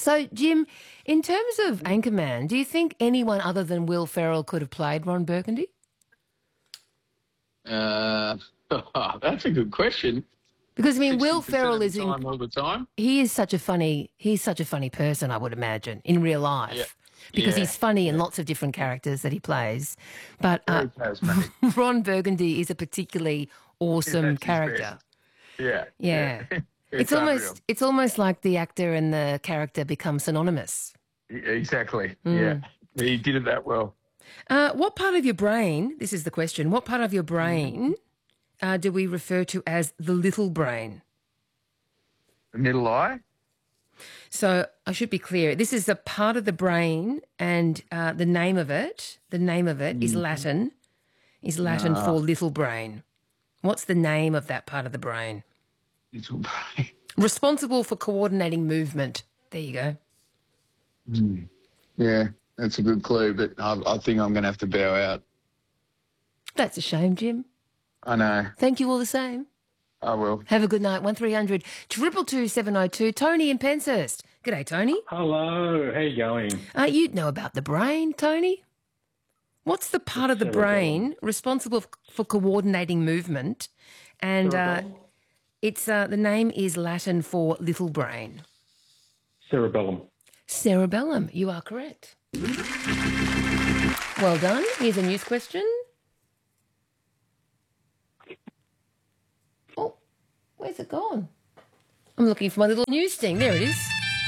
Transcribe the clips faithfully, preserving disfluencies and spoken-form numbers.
So, Jim, in terms of Anchorman, do you think anyone other than Will Ferrell could have played Ron Burgundy? Uh, that's a good question. Because I mean, Will Ferrell is in, all the time. He is such a funny. He's such a funny person, I would imagine, in real life. Yeah. Because yeah. he's funny yeah. in lots of different characters that he plays. But Very uh, Ron Burgundy is a particularly awesome character. Yeah. Yeah. yeah. It's, it's almost it's almost like the actor and the character become synonymous. Exactly. Mm. Yeah. He did it that well. Uh, what part of your brain, this is the question, what part of your brain uh, do we refer to as the little brain? The middle eye? So I should be clear. This is a part of the brain, and uh, the name of it, the name of it mm. is Latin, is Latin ah. for little brain. What's the name of that part of the brain? Little brain. Responsible for coordinating movement. There you go. Mm. Yeah, that's a good clue, but I, I think I'm going to have to bow out. That's a shame, Jim. I know. Thank you all the same. I will. Have a good night. one three hundred two two two seven oh two. Tony in Penshurst. G'day, Tony. Hello. How you going? Uh, you know about the brain, Tony. What's the part of the brain responsible for coordinating movement? And uh, it's uh, the name is Latin for little brain. Cerebellum. Cerebellum. You are correct. Well done. Here's a news question. Oh, where's it gone? I'm looking for my little news thing. There it is.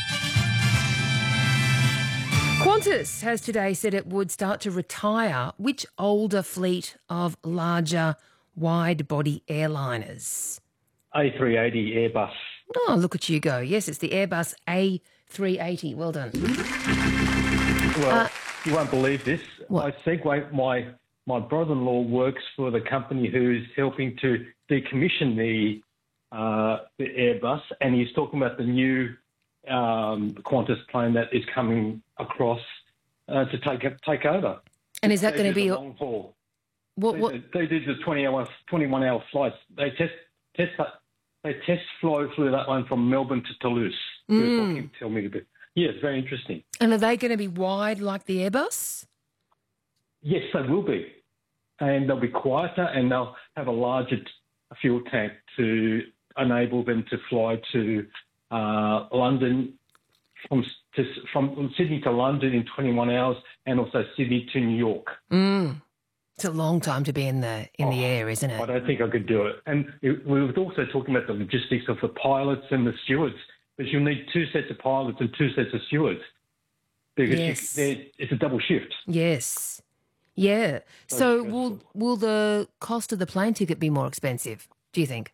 Qantas has today said it would start to retire which older fleet of larger wide-body airliners? A three eighty Airbus. Oh, look at you go. Yes, it's the Airbus A three eighty. Well done. Well, uh, you won't believe this. What? I segue. My, my brother-in-law works for the company who's helping to decommission the, uh, the Airbus, and he's talking about the new um, Qantas plane that is coming across uh, to take take over. And is that going to be a long haul? What, what? They, they did the twenty hour, twenty-one hour flights. They test test that. They test fly flew that one from Melbourne to Toulouse. Mm. Tell me a bit. Yeah, it's very interesting. And are they going to be wide like the Airbus? Yes, they will be, and they'll be quieter, and they'll have a larger t- fuel tank to enable them to fly to uh, London from to, from Sydney to London in twenty-one hours, and also Sydney to New York. Mm. It's a long time to be in the in oh, the air, isn't it? I don't think I could do it. And it, we were also talking about the logistics of the pilots and the stewards, because you'll need two sets of pilots and two sets of stewards, because yes. you, it's a double shift. Yes. Yeah. So, so will will the cost of the plane ticket be more expensive, do you think?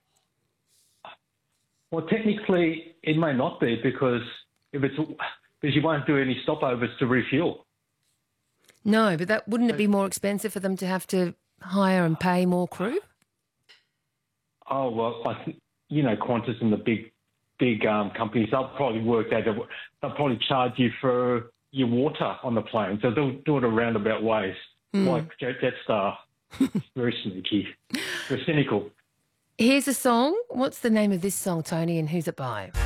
Well, technically, it may not be, because if it's because you won't do any stopovers to refuel. No, but that wouldn't it be more expensive for them to have to hire and pay more crew? Oh, well, I think, you know, Qantas and the big, big um, companies, they'll probably work out, they'll probably charge you for your water on the plane. So they'll do it a roundabout ways, mm. like Jetstar. Very sneaky. Very cynical. Here's a song. What's the name of this song, Tony, and who's it by?